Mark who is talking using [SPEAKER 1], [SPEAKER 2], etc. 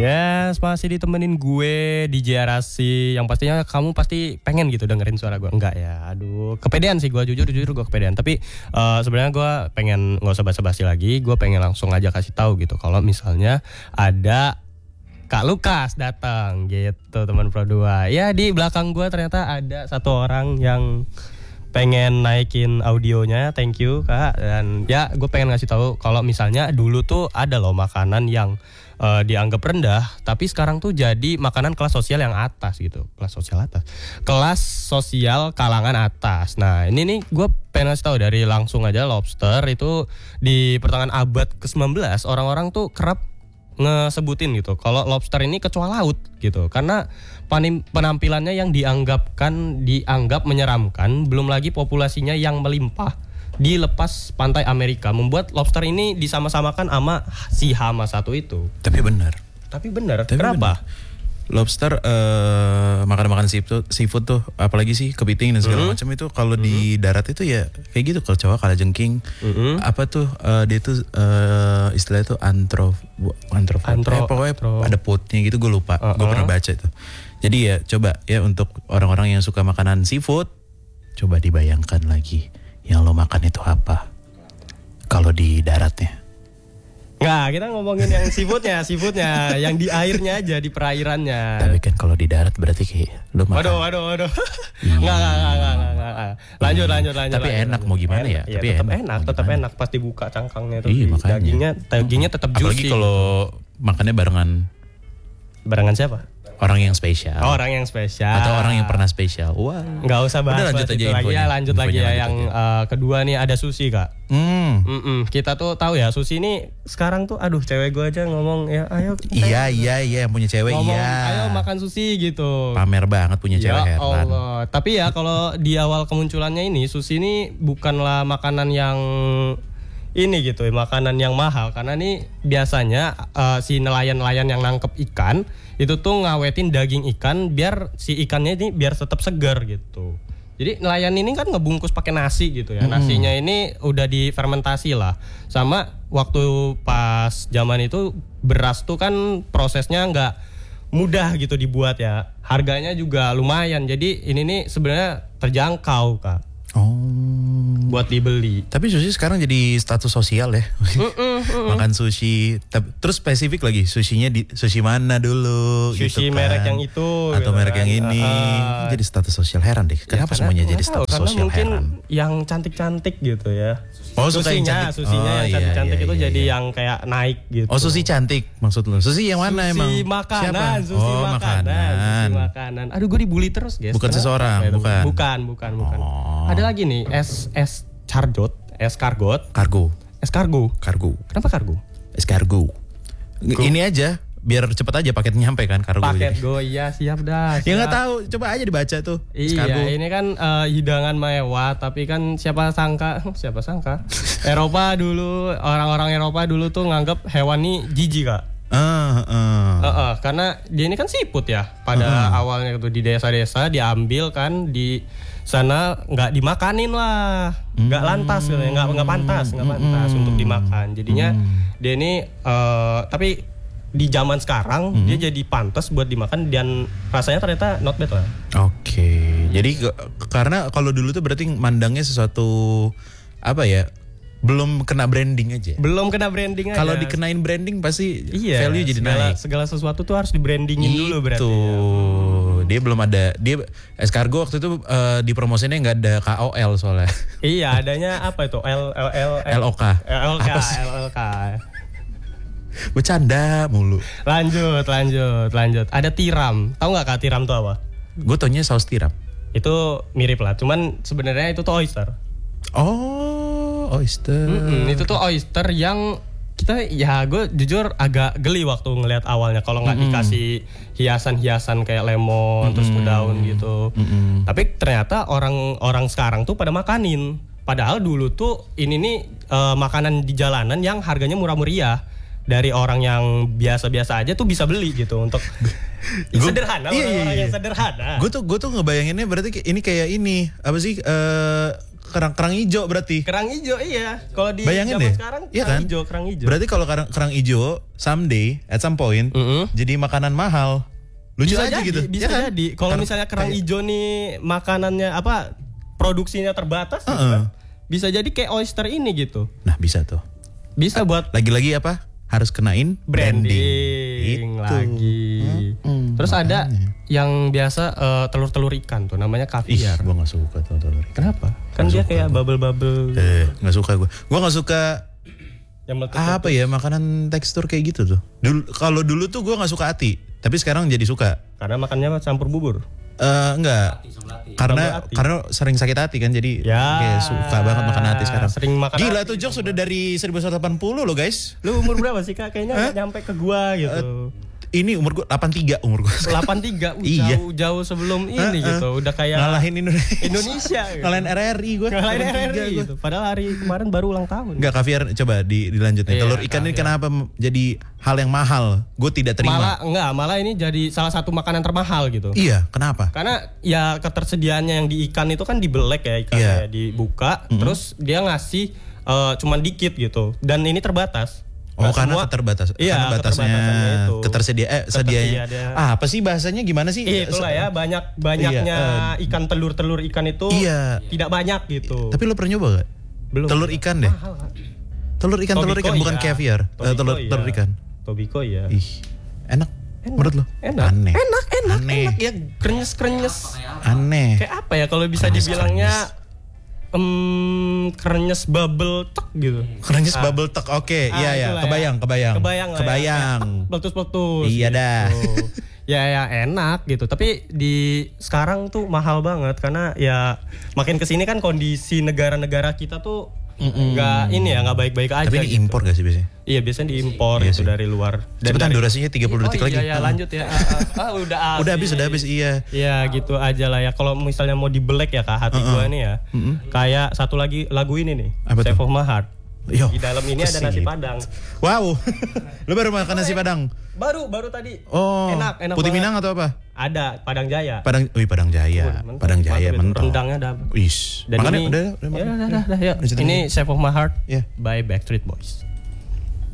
[SPEAKER 1] Yes, masih ditemenin gue di JRasi. Yang pastinya kamu pasti pengen gitu dengerin suara gue. Enggak ya, aduh kepedean sih gue, jujur gue kepedean. Tapi sebenarnya gue pengen gak usah basa-basi lagi. Gue pengen langsung aja kasih tahu gitu kalau misalnya ada Kak Lukas datang gitu, teman Pro 2. Ya di belakang gue ternyata ada satu orang yang pengen naikin audionya. Thank you Kak. Dan ya gue pengen ngasih tahu kalau misalnya dulu tuh ada loh makanan yang dianggap rendah, tapi sekarang tuh jadi makanan kelas sosial yang atas gitu. Kelas sosial atas, kelas sosial kalangan atas. Nah ini nih gue pengen ngasih tahu dari langsung aja, lobster itu di pertengahan abad ke-19 orang-orang tuh kerap ngesebutin gitu kalau lobster ini kecoa laut gitu, karena penampilannya yang dianggap menyeramkan, belum lagi populasinya yang melimpah di lepas pantai Amerika, membuat lobster ini disama-samakan sama si hama satu itu.
[SPEAKER 2] Tapi benar.
[SPEAKER 1] Kenapa?
[SPEAKER 2] Lobster makan seafood tuh, apalagi sih kepiting dan segala macam itu kalau di darat itu ya kayak gitu, kecoa kalajengking. Apa tuh dia tuh istilahnya tuh pokoknya ada potnya gitu, gue lupa. Gue pernah baca itu. Jadi ya coba ya untuk orang-orang yang suka makanan seafood, coba dibayangkan lagi yang lo makan itu apa kalau di daratnya.
[SPEAKER 1] Nggak, kita ngomongin yang seafoodnya yang di airnya aja, di perairannya.
[SPEAKER 2] Tapi kan kalau di darat berarti kayak lo makan.
[SPEAKER 1] Waduh. Nggak. Lanjut.
[SPEAKER 2] Tapi enak mau gimana ya?
[SPEAKER 1] Tapi tetap enak. Pas dibuka cangkangnya itu, dagingnya tetap juicy.
[SPEAKER 2] Apalagi kalau makannya
[SPEAKER 1] barengan siapa?
[SPEAKER 2] Orang yang spesial. Atau orang yang pernah spesial. Wah.
[SPEAKER 1] Nggak usah bahas
[SPEAKER 2] lanjut aja
[SPEAKER 1] lagi ya. Lanjut lagi ya. Yang kedua nih ada sushi Kak. Kita tuh tahu ya sushi ini sekarang tuh, aduh cewek gue aja ngomong ya ayo.
[SPEAKER 2] Iya yang punya cewek ngomong,
[SPEAKER 1] ayo makan sushi gitu.
[SPEAKER 2] Pamer banget punya cewek, heran.
[SPEAKER 1] Allah. Tapi ya kalau di awal kemunculannya ini sushi ini bukanlah makanan yang ini gitu, makanan yang mahal, karena nih biasanya si nelayan-nelayan yang nangkep ikan itu tuh ngawetin daging ikan biar si ikannya ini biar tetap segar gitu. Jadi nelayan ini kan ngebungkus pakai nasi gitu ya. Nasinya ini udah difermentasi lah. Sama waktu pas zaman itu beras tuh kan prosesnya nggak mudah gitu dibuat ya. Harganya juga lumayan. Jadi ini nih sebenarnya terjangkau Kak. Buat dibeli.
[SPEAKER 2] Tapi sushi sekarang jadi status sosial ya. Makan sushi. Terus spesifik lagi, sushinya di sushi mana dulu?
[SPEAKER 1] Sushi gitu kan. Merek yang itu
[SPEAKER 2] atau gitu merek kan. Yang ini jadi status sosial. Heran deh. Kenapa semuanya jadi status sosial?
[SPEAKER 1] Mungkin yang cantik-cantik gitu ya.
[SPEAKER 2] Susinya
[SPEAKER 1] yang cantik-cantik itu jadi yang kayak naik gitu.
[SPEAKER 2] Sushi cantik maksud lu? Sushi yang mana
[SPEAKER 1] sushi
[SPEAKER 2] emang?
[SPEAKER 1] Makanan,
[SPEAKER 2] Siapa?
[SPEAKER 1] Sushi makanan. Aduh gue dibully terus guys.
[SPEAKER 2] Bukan seseorang,
[SPEAKER 1] bukan. Ada lagi nih escargot. Kenapa kargo?
[SPEAKER 2] Escargot. Ini aja biar cepet aja paket nyampe kan, kargo.
[SPEAKER 1] Paket go, iya siap dah.
[SPEAKER 2] Ya nggak tahu, coba aja dibaca tuh. Escargot.
[SPEAKER 1] Iya, ini kan hidangan mewah, tapi kan siapa sangka Eropa dulu, orang-orang Eropa dulu tuh nganggap hewan ini jijik Kak. Karena dia ini kan siput ya. Pada awalnya itu di desa-desa diambil kan, di sana nggak dimakanin lah, nggak lantas gitu, nggak pantas untuk dimakan. Jadinya dia ini tapi di zaman sekarang dia jadi pantas buat dimakan dan rasanya ternyata not bad lah.
[SPEAKER 2] Oke. Jadi karena kalau dulu tuh berarti mandangnya sesuatu apa ya? Belum kena branding aja. Kalau dikenain branding pasti value jadi naik.
[SPEAKER 1] Segala sesuatu tuh harus di-brandingin dulu berarti.
[SPEAKER 2] Dia belum ada. Dia escargot waktu itu dipromosinya nggak ada KOL soalnya.
[SPEAKER 1] Iya, adanya apa itu?
[SPEAKER 2] LOK.
[SPEAKER 1] LOK.
[SPEAKER 2] Bercanda mulu.
[SPEAKER 1] Lanjut. Ada tiram. Tahu nggak Kak tiram tuh apa?
[SPEAKER 2] Gue taunya saus tiram.
[SPEAKER 1] Itu mirip lah. Cuman sebenarnya itu tuh oyster.
[SPEAKER 2] Oyster.
[SPEAKER 1] Itu tuh oyster yang gue jujur agak geli waktu ngelihat awalnya kalau nggak dikasih hiasan-hiasan kayak lemon terus daun gitu. Tapi ternyata orang sekarang tuh pada makanin. Padahal dulu tuh ini nih makanan di jalanan yang harganya murah meriah. Dari orang yang biasa-biasa aja tuh bisa beli gitu untuk sederhana, orang yang sederhana.
[SPEAKER 2] Gue tuh ngebayanginnya berarti ini kayak ini apa sih kerang hijau berarti.
[SPEAKER 1] Kerang hijau iya. Kalau di
[SPEAKER 2] Bayangin
[SPEAKER 1] zaman
[SPEAKER 2] deh.
[SPEAKER 1] sekarang
[SPEAKER 2] Iya
[SPEAKER 1] kerang
[SPEAKER 2] kan?
[SPEAKER 1] hijau, kerang hijau.
[SPEAKER 2] Berarti kalau kerang hijau someday at some point jadi makanan mahal. Lucu
[SPEAKER 1] Bisa
[SPEAKER 2] aja
[SPEAKER 1] jadi,
[SPEAKER 2] gitu.
[SPEAKER 1] bisa
[SPEAKER 2] ya kan?
[SPEAKER 1] jadi. Kalau misalnya kerang hijau nih makanannya apa produksinya terbatas gitu kan. Bisa jadi kayak oyster ini gitu.
[SPEAKER 2] Nah, bisa tuh.
[SPEAKER 1] Bisa buat
[SPEAKER 2] Lagi-lagi apa? Harus kenain
[SPEAKER 1] branding lagi. Terus ada yang biasa telur-telur ikan tuh namanya
[SPEAKER 2] Ih,
[SPEAKER 1] kaviar.
[SPEAKER 2] gue gak suka tuh telur ikan.
[SPEAKER 1] Kenapa? Kan dia kayak bubble-bubble
[SPEAKER 2] Gak suka gue. Gue gak suka
[SPEAKER 1] yang meletus.
[SPEAKER 2] apa ya makanan tekstur kayak gitu tuh. Kalau dulu tuh gue gak suka ati, tapi sekarang jadi suka.
[SPEAKER 1] Karena makannya campur bubur.
[SPEAKER 2] Enggak. Karena sering sakit hati kan, jadi kayak suka banget makan hati sekarang.
[SPEAKER 1] Sering makan
[SPEAKER 2] Gila tuh Jok sudah dari 1980 loh guys.
[SPEAKER 1] Lu umur berapa sih Kak? Kayaknya nggak nyampe ke gua gitu.
[SPEAKER 2] Ini umur gue 83 umur gue.
[SPEAKER 1] 83
[SPEAKER 2] Iya.
[SPEAKER 1] jauh sebelum ini gitu. Udah kayak
[SPEAKER 2] Ngalahin
[SPEAKER 1] Indonesia gitu.
[SPEAKER 2] Ngalahin RRI gue.
[SPEAKER 1] Ngalahin RRI gitu. Padahal hari kemarin baru ulang tahun.
[SPEAKER 2] Enggak, kaviar coba dilanjut nih.
[SPEAKER 1] Iya,
[SPEAKER 2] Telur ikan ini kenapa jadi hal yang mahal? Gue tidak terima.
[SPEAKER 1] Malah ini jadi salah satu makanan termahal gitu.
[SPEAKER 2] Iya, kenapa?
[SPEAKER 1] Karena ya ketersediaannya yang di ikan itu kan dibelek ya ikannya, dibuka, terus dia ngasih cuman dikit gitu. Dan ini terbatas.
[SPEAKER 2] Oh, karena keterbatasan.
[SPEAKER 1] Iya,
[SPEAKER 2] karena batasnya
[SPEAKER 1] itu.
[SPEAKER 2] sedianya. Apa sih bahasanya gimana sih?
[SPEAKER 1] Itulah ya, banyaknya ikan telur ikan itu tidak banyak gitu.
[SPEAKER 2] Tapi lo pernah nyoba gak?
[SPEAKER 1] Belum.
[SPEAKER 2] Telur ikan deh.
[SPEAKER 1] Mahal, Kak.
[SPEAKER 2] Telur ikan bukan caviar. Telur ikan.
[SPEAKER 1] Tobiko ya.
[SPEAKER 2] Ih, enak. Menurut lo?
[SPEAKER 1] Enak.
[SPEAKER 2] Aneh.
[SPEAKER 1] Enak ya, krenyes.
[SPEAKER 2] Aneh.
[SPEAKER 1] Kayak apa ya kalau bisa dibilangnya krenyes bubble tek gitu.
[SPEAKER 2] Krenyes bubble tek. Oke, iya. Kebayang.
[SPEAKER 1] Meletus-meletus.
[SPEAKER 2] Iya dah.
[SPEAKER 1] Ya enak gitu. Tapi di sekarang tuh mahal banget karena ya makin kesini kan kondisi negara-negara kita tuh nggak baik-baik aja.
[SPEAKER 2] Tapi ini
[SPEAKER 1] gitu.
[SPEAKER 2] impor gak sih biasanya?
[SPEAKER 1] Iya biasanya diimpor itu dari luar.
[SPEAKER 2] Cepetan durasinya 30 detik lagi.
[SPEAKER 1] Iya lanjut ya. Udah
[SPEAKER 2] habis iya.
[SPEAKER 1] Ya gitu aja lah ya. Kalau misalnya mau dibelek ya Kak hati gua nih ya. Kayak satu lagi lagu ini nih. Save of My Heart.
[SPEAKER 2] Yo,
[SPEAKER 1] di dalam ini ada nasi padang.
[SPEAKER 2] Wow. Lu baru makan nasi padang?
[SPEAKER 1] Baru tadi.
[SPEAKER 2] Oh.
[SPEAKER 1] Enak
[SPEAKER 2] Putih
[SPEAKER 1] banget.
[SPEAKER 2] Minang atau apa?
[SPEAKER 1] Ada Padang Jaya.
[SPEAKER 2] Padang Jaya. Padang Jaya mentok.
[SPEAKER 1] Rendangnya ada.
[SPEAKER 2] Wis.
[SPEAKER 1] Dan
[SPEAKER 2] Makannya
[SPEAKER 1] ini,
[SPEAKER 2] udah.
[SPEAKER 1] Ya. Ini Save of My Heart by Backstreet Boys.